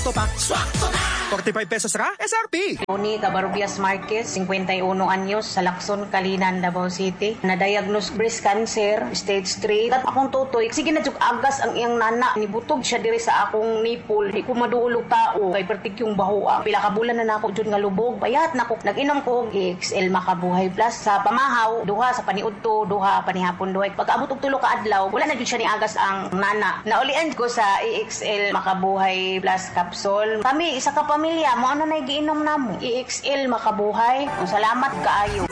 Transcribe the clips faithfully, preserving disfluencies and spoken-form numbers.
Swakto pa. Swakto na! forty-five pesos ra, S R P. Tony Cabarrubias Marquez, fifty-one anyos, sa Lacson, Kalinan, Davao City. Na-diagnose breast cancer, stage three. At akong tutoy, sige na jug agas ang iyang nana. Nibutog siya diri sa akong nipple. Di ko maduulog tao. Kay pertik yung bahoa. Pila ka bulan na nako jud nga lubog. Bayat nako. Nag-inom ko E X L Makabuhay Plus sa pamahaw. Duha sa paniudto, duha panihapon duha. Pag-abot og tulo ka adlaw, wala na jud siya ni agas ang nana. Naulian ko sa E X L Makabuhay Plus capsule. Kami isa ka pamilya mo ano na giinom namo. E X L Makabuhay. Salamat kaayo.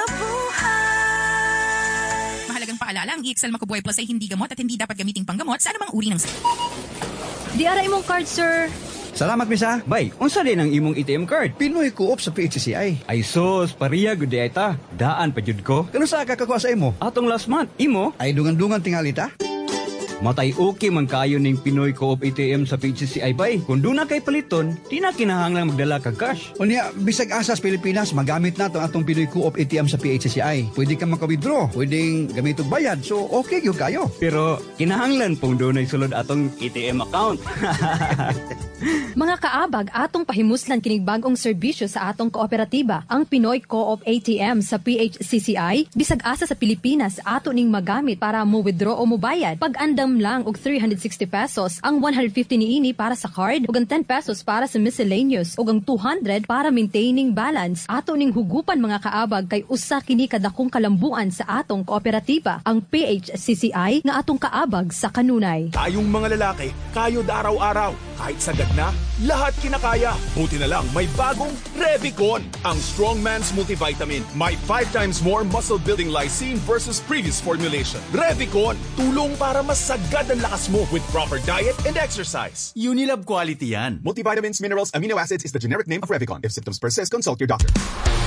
Makabuhay. Mahalagang paalala, ang E X L Makabuhay Plus ay hindi gamot at hindi dapat gamiting panggamot sa anumang uri ng Di ara imong card, sir. Salamat, misa. Bay, unsa din ang imong A T M card? Pinoy Co-op sa P H C C I. Ay sos, pariya gud di ay ta. Daan pa jud ko. Kano sa kakakuha sa imo? Atong last month, imo? Ay dungan-dungan tingali ta. Matay okay man kayo ning Pinoy Co-op A T M sa P H C C I bay. Kung doon na kay paliton, di na kinahanglang magdala kag cash. Unya, bisag asa sa Pilipinas, magamit na itong atong Pinoy Co-op A T M sa P H C C I. Pwede kang maka-withdraw, pwedeng gamit og bayad. So, okay yung kayo. Pero, kinahanglan pong doon ay sulod atong A T M account. Mga kaabag, atong pahimuslan kining bagong serbisyo sa atong kooperatiba, ang Pinoy Co-op A T M sa P H C C I. Bisag asa sa Pilipinas, ato ning magamit para mo withdraw o mo bayad. Pag andam lang og three hundred sixty pesos, ang one hundred fifty niini para sa card, ug ang ten pesos para sa miscellaneous, ug ang two hundred para maintaining balance. Ato ning hugupan mga kaabag kay usa kini kadakong kalambuan sa atong kooperatiba, ang P H C C I nga atong kaabag sa kanunay. Tayong mga lalaki, kayod araw-araw. Kahit sagad na, lahat kinakaya. Buti na lang may bagong Revicon, ang Strong Man's Multivitamin. May five times more muscle-building lysine versus previous formulation. Revicon, tulong para mas sagad ang lakas mo with proper diet and exercise. Unilab quality yan. Multivitamins, minerals, amino acids is the generic name of Revicon. If symptoms persist, consult your doctor.